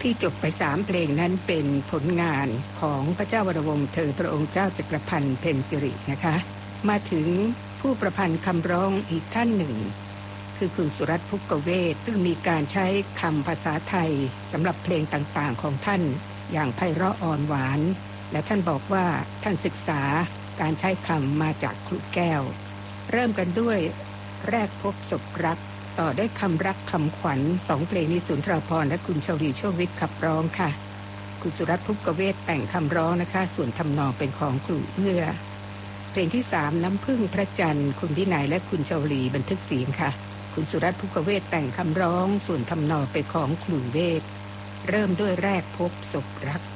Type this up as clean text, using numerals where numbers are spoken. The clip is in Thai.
ที่จบไป3เพลงนั้นเป็นผลงานของพระเจ้าวรวงศ์เธอพระองค์เจ้าจักรพันธ์เพ็ญสิรินะคะมาถึงผู้ประพันธ์คำร้องอีกท่านหนึ่งคือคุณสุรัตน์ ภุกเวศซึ่งมีการใช้คำภาษาไทยสำหรับเพลงต่างๆของท่านอย่างไพเราะอ่อนหวานและท่านบอกว่าท่านศึกษาการใช้คำมาจากครูแก้วเริ่มกันด้วยแรกพบศพรักต่อด้วยคำรักคำขวัญ2เพลงนี้สุนทรภรณ์และคุณชลีโชควิทย์ขับร้องค่ะคุณสุรัตน์ ภุกเวศแต่งคำร้องนะคะส่วนทำนองเป็นของครูเอื้อเพลงที่3น้ำพึ่งพระจันทร์คุณวินัยและคุณชลีบันทึกเสียงค่ะคุณสุรัตน์ ภุกเวศแต่งคำร้องส่วนทำนองเป็นของครูเวศเริ่มด้วยแรกพบศพรัก